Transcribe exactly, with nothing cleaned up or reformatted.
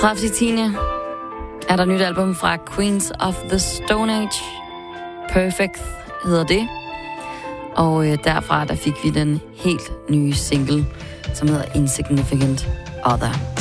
tredivte tiende er der et nyt album fra Queens of the Stone Age. Perfect hedder det. Og øh, derfra der fik vi den helt nye single, som hedder Insignificant Other.